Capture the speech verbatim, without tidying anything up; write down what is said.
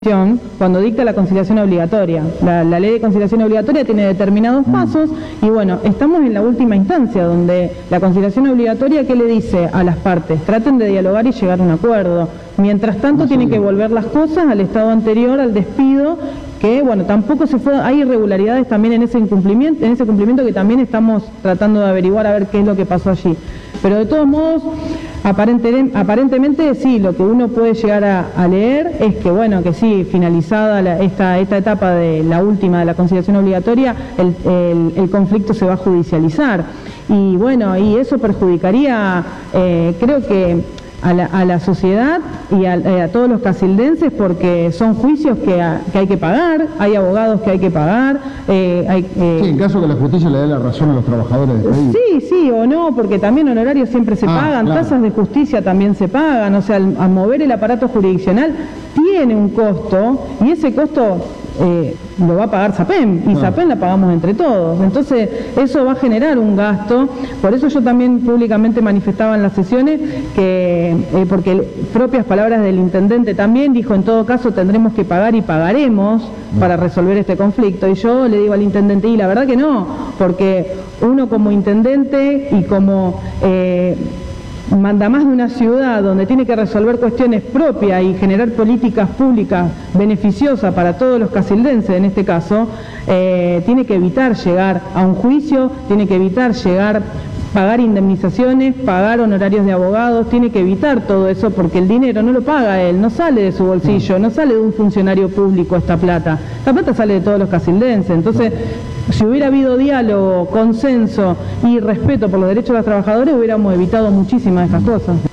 cuando dicta la conciliación obligatoria. La, la ley de conciliación obligatoria tiene determinados pasos y bueno, estamos en la última instancia donde la conciliación obligatoria, ¿qué le dice a las partes? Traten de dialogar y llegar a un acuerdo. Mientras tanto, tienen que volver las cosas al estado anterior, al despido, que bueno, tampoco se fue, hay irregularidades también en ese incumplimiento, en ese cumplimiento que también estamos tratando de averiguar a ver qué es lo que pasó allí. Pero de todos modos, aparente, aparentemente sí, lo que uno puede llegar a, a leer es que bueno, que sí, finalizada la, esta, esta etapa de la última de la conciliación obligatoria, el, el, el conflicto se va a judicializar. Y bueno, y eso perjudicaría, eh, creo que A la, a la sociedad y a, a todos los casildenses, porque son juicios que, a, que hay que pagar, hay abogados que hay que pagar. Eh, hay, eh, sí, en caso que la justicia le dé la razón a los trabajadores de país. Sí, sí o no, porque también honorarios siempre se ah, pagan, claro. Tasas de justicia también se pagan, o sea, al, al mover el aparato jurisdiccional tiene un costo y ese costo eh, lo va a pagar SAPEM y ah. SAPEM la pagamos entre todos, entonces eso va a generar un gasto. Por eso yo también públicamente manifestaba en las sesiones que, eh, porque propias palabras del intendente también dijo, en todo caso tendremos que pagar y pagaremos para resolver este conflicto, y yo le digo al intendente, y la verdad que no, porque uno como intendente y como eh, manda más de una ciudad donde tiene que resolver cuestiones propias y generar políticas públicas beneficiosas para todos los casildenses, en este caso, eh, tiene que evitar llegar a un juicio, tiene que evitar llegar, pagar indemnizaciones, pagar honorarios de abogados, tiene que evitar todo eso porque el dinero no lo paga él, no sale de su bolsillo, no sale de un funcionario público esta plata, esta plata sale de todos los casildenses. Entonces, si hubiera habido diálogo, consenso y respeto por los derechos de los trabajadores, hubiéramos evitado muchísimas de estas cosas.